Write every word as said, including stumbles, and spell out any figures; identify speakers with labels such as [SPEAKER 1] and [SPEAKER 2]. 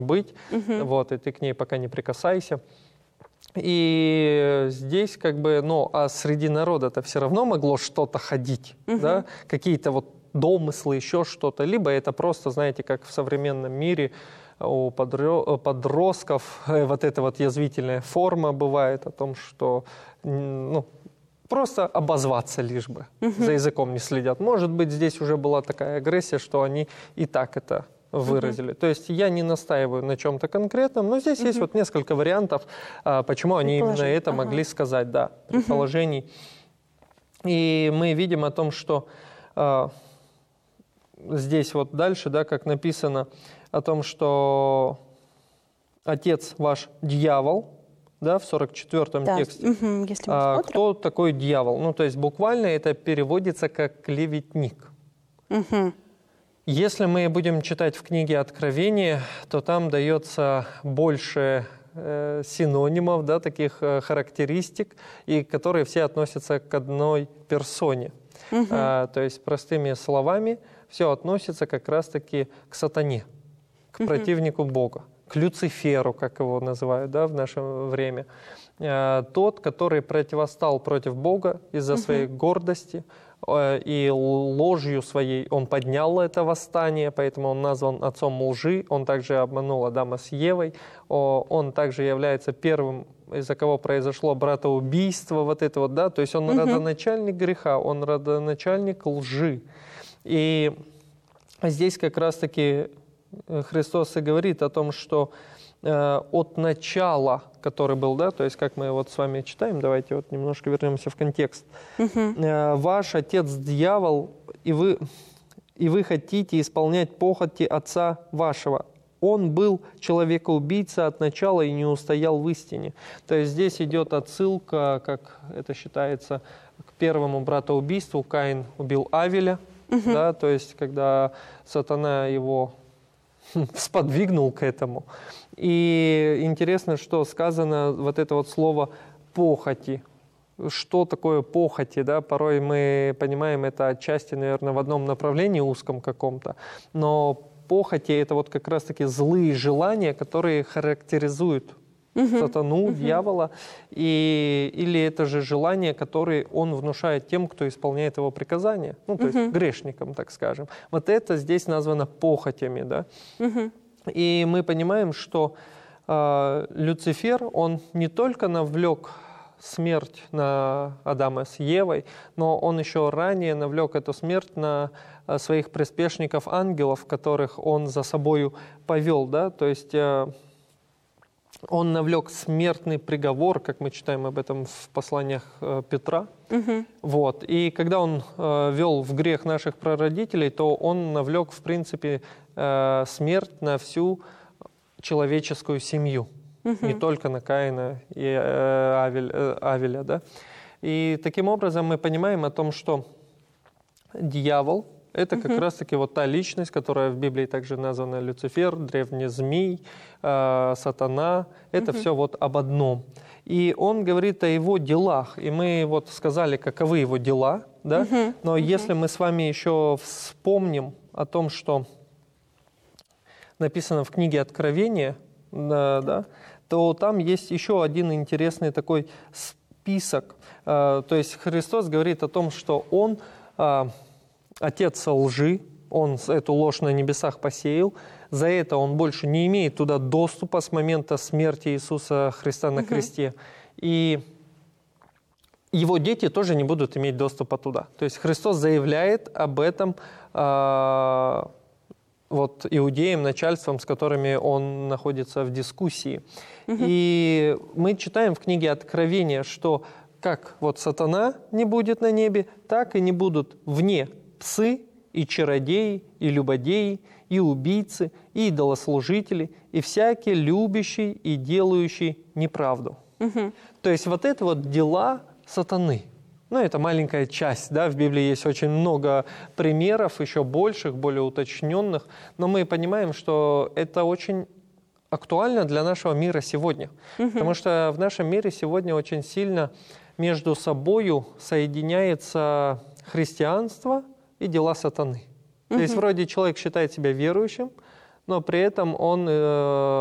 [SPEAKER 1] быть, угу. вот, и ты к ней пока не прикасайся. И здесь как бы, ну, а среди народа-то все равно могло что-то ходить, угу. да, какие-то вот домыслы, еще что-то, либо это просто, знаете, как в современном мире у подростков вот эта вот язвительная форма бывает о том, что, ну, просто обозваться лишь бы, угу. за языком не следят. Может быть, здесь уже была такая агрессия, что они и так это выразили. Uh-huh. То есть я не настаиваю на чем-то конкретном, но здесь uh-huh. есть вот несколько вариантов, почему они именно это uh-huh. могли сказать, да, предположений. Uh-huh. И мы видим о том, что а, здесь вот дальше, да, как написано, о том, что отец ваш дьявол, да, в сорок четвёртом да. тексте.
[SPEAKER 2] Uh-huh. Если мы
[SPEAKER 1] а,
[SPEAKER 2] смотрим.
[SPEAKER 1] Кто такой дьявол? Ну, то есть буквально это переводится как клеветник.
[SPEAKER 2] Uh-huh.
[SPEAKER 1] Если мы будем читать в книге Откровения, то там дается больше э, синонимов, да, таких э, характеристик, и которые все относятся к одной персоне. Угу. А, то есть, простыми словами, все относится как раз-таки к сатане, к угу. противнику Бога, к Люциферу, как его называют, да, в наше время. А, тот, который противостал против Бога из-за угу. своей гордости, и ложью своей он поднял это восстание, поэтому он назван отцом лжи. Он также обманул Адама с Евой. Он также является первым, из-за кого произошло братоубийство, вот это вот, да, то есть он угу. родоначальник греха, он родоначальник лжи. И здесь как раз-таки Христос и говорит о том, что от начала, который был, да, то есть как мы вот с вами читаем, давайте вот немножко вернемся в контекст. Uh-huh. Ваш отец дьявол, и вы, и вы хотите исполнять похоти отца вашего. Он был человекоубийца от начала и не устоял в истине. То есть здесь идет отсылка, как это считается, к первому братоубийству. Каин убил Авеля, uh-huh. да, то есть когда сатана его сподвигнул к этому. И интересно, что сказано вот это вот слово «похоти». Что такое похоти, да? Порой мы понимаем это отчасти, наверное, в одном направлении узком каком-то, но похоти – это вот как раз-таки злые желания, которые характеризуют uh-huh. сатану, uh-huh. дьявола, и, или это же желания, которые он внушает тем, кто исполняет его приказания, ну, то uh-huh. есть грешникам, так скажем. Вот это здесь названо похотями, да? Uh-huh. И мы понимаем, что э, Люцифер, он не только навлек смерть на Адама с Евой, но он еще ранее навлек эту смерть на э, своих приспешников ангелов, которых он за собою повел, да, то есть э, он навлек смертный приговор, как мы читаем об этом в посланиях э, Петра. Угу. Вот. И когда он э, вел в грех наших прародителей, то он навлек, в принципе, э, смерть на всю человеческую семью. Угу. Не только на Каина и э, Авель, э, Авеля. Да? И таким образом мы понимаем о том, что дьявол – это как uh-huh. раз-таки вот та личность, которая в Библии также названа Люцифер, древний змей, э, сатана. Это uh-huh. все вот об одном. И он говорит о его делах. И мы вот сказали, каковы его дела. Да? Uh-huh. Но uh-huh. если мы с вами еще вспомним о том, что написано в книге Откровения, да, да, то там есть еще один интересный такой список. Э, то есть Христос говорит о том, что Он... Э, Отец лжи, он эту ложь на небесах посеял. За это он больше не имеет туда доступа с момента смерти Иисуса Христа на кресте. Угу. И его дети тоже не будут иметь доступа туда. То есть Христос заявляет об этом э, вот, иудеям, начальствам, с которыми он находится в дискуссии. Угу. И мы читаем в книге Откровения, что как вот сатана не будет на небе, так и не будут вне псы, и чародеи, и любодеи, и убийцы, и идолослужители, и всякий любящий и делающий неправду. Угу. То есть вот это вот дела сатаны. Ну, это маленькая часть, да, в Библии есть очень много примеров, еще больших, более уточненных, но мы понимаем, что это очень актуально для нашего мира сегодня. Угу. Потому что в нашем мире сегодня очень сильно между собою соединяется христианство и дела сатаны. Uh-huh. То есть вроде человек считает себя верующим, но при этом он